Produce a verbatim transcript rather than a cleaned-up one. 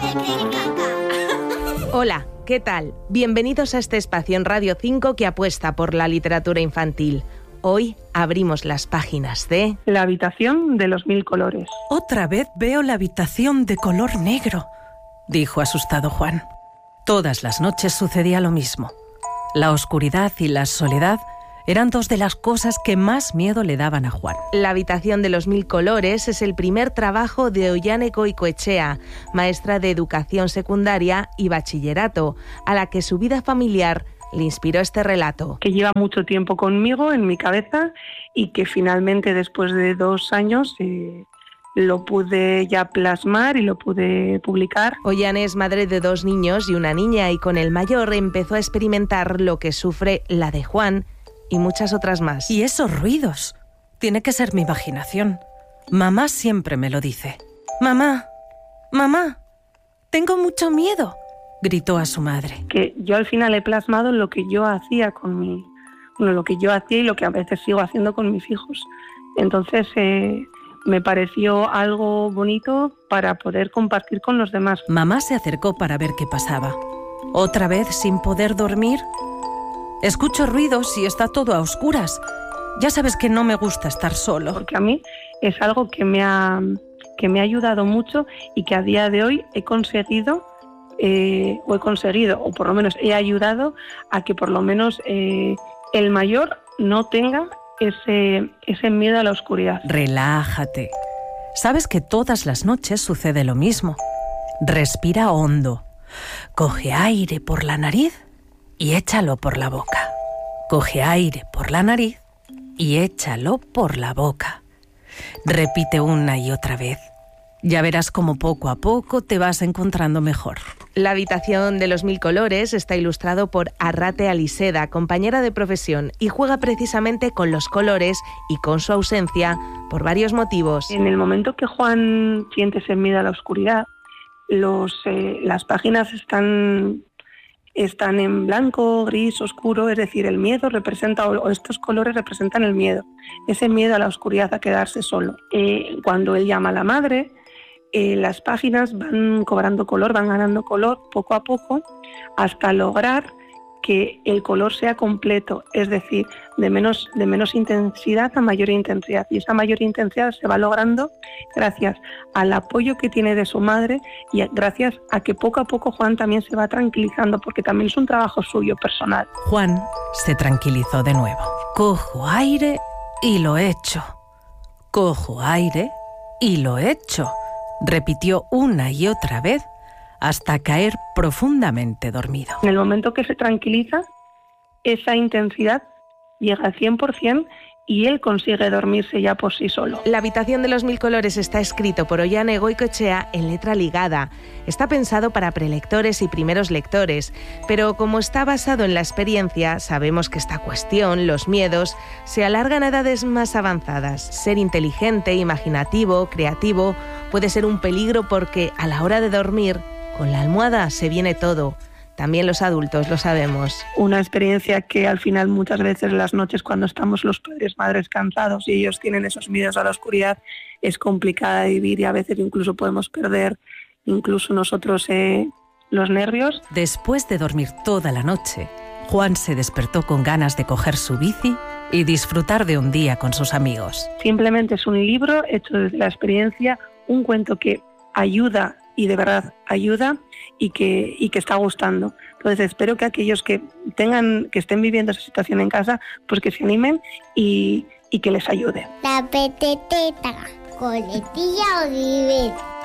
Hola, ¿qué tal? Bienvenidos a este espacio en Radio cinco que apuesta por la literatura infantil. Hoy abrimos las páginas de... La habitación de los mil colores. Otra vez veo la habitación de color negro, dijo asustado Juan. Todas las noches sucedía lo mismo. La oscuridad y la soledad eran dos de las cosas que más miedo le daban a Juan. La habitación de los mil colores es el primer trabajo de Ollane Goicoechea, maestra de educación secundaria y bachillerato, a la que su vida familiar le inspiró este relato. Que lleva mucho tiempo conmigo, en mi cabeza, y que finalmente después de dos años eh, lo pude ya plasmar y lo pude publicar. Ollane es madre de dos niños y una niña, y con el mayor empezó a experimentar lo que sufre la de Juan y muchas otras más. Y esos ruidos, tiene que ser mi imaginación. Mamá siempre me lo dice. Mamá, mamá, tengo mucho miedo, gritó a su madre. Que yo al final he plasmado lo que yo hacía con mi, bueno, lo que yo hacía y lo que a veces sigo haciendo con mis hijos. Entonces eh, me pareció algo bonito para poder compartir con los demás. Mamá se acercó para ver qué pasaba. ¿Otra vez sin poder dormir? Escucho ruidos y está todo a oscuras. Ya sabes que no me gusta estar solo. Porque a mí es algo que me ha, que me ha ayudado mucho y que a día de hoy he conseguido, eh, o he conseguido, o por lo menos he ayudado a que por lo menos eh, el mayor no tenga ese, ese miedo a la oscuridad. Relájate. Sabes que todas las noches sucede lo mismo. Respira hondo. Coge aire por la nariz y échalo por la boca. Coge aire por la nariz y échalo por la boca. Repite una y otra vez. Ya verás cómo poco a poco te vas encontrando mejor. La habitación de los mil colores está ilustrado por Arrate Aliseda, compañera de profesión, y juega precisamente con los colores y con su ausencia por varios motivos. En el momento que Juan siente ese miedo a la oscuridad, los, eh, las páginas están... están en blanco, gris, oscuro, es decir, el miedo representa, o estos colores representan el miedo, ese miedo a la oscuridad, a quedarse solo. Eh, cuando él llama a la madre, eh, las páginas van cobrando color, van ganando color poco a poco, hasta lograr que el color sea completo, es decir, de menos, de menos intensidad a mayor intensidad. Y esa mayor intensidad se va logrando gracias al apoyo que tiene de su madre y gracias a que poco a poco Juan también se va tranquilizando, porque también es un trabajo suyo personal. Juan se tranquilizó de nuevo. Cojo aire y lo echo. Cojo aire y lo echo. Repitió una y otra vez hasta caer profundamente dormido. En el momento que se tranquiliza, esa intensidad llega al cien por ciento y él consigue dormirse ya por sí solo. La habitación de los mil colores está escrito por Ollane Goicoechea en letra ligada. Está pensado para prelectores y primeros lectores, pero como está basado en la experiencia, sabemos que esta cuestión, los miedos, se alargan a edades más avanzadas. Ser inteligente, imaginativo, creativo, puede ser un peligro porque a la hora de dormir, con la almohada se viene todo. También los adultos lo sabemos. Una experiencia que al final muchas veces las noches cuando estamos los padres, madres cansados y ellos tienen esos miedos a la oscuridad, es complicada de vivir y a veces incluso podemos perder incluso nosotros eh, los nervios. Después de dormir toda la noche, Juan se despertó con ganas de coger su bici y disfrutar de un día con sus amigos. Simplemente es un libro hecho desde la experiencia, un cuento que ayuda y de verdad ayuda y que, y que está gustando. Entonces espero que aquellos que tengan, que estén viviendo esa situación en casa, pues que se animen y, y que les ayude. La peteteta, coletilla Oliver.